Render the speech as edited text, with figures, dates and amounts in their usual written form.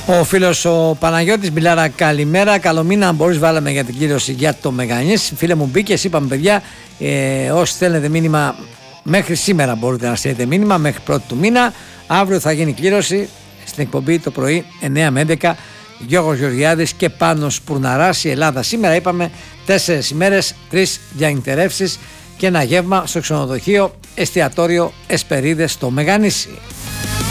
Ο φίλος ο Παναγιώτης Μπιλάρα, καλημέρα. Καλό μήνα, μπορείς βάλαμε για την κλήρωση για το Μεγανής. Φίλε μου, μπήκες, είπαμε παιδιά, όσοι θέλετε μήνυμα μέχρι σήμερα μπορείτε να στείλετε μήνυμα, μέχρι πρώτη του μήνα. Αύριο θα γίνει κλήρωση στην εκπομπή το πρωί 9 με 11. Γιώργος Γεωργιάδης και Πάνος Πουρναράς. Η Ελλάδα σήμερα είπαμε 4 ημέρες, 3 διανυκτερεύσεις και ένα γεύμα στο ξενοδοχείο εστιατόριο Εσπερίδες στο Μεγανήσι.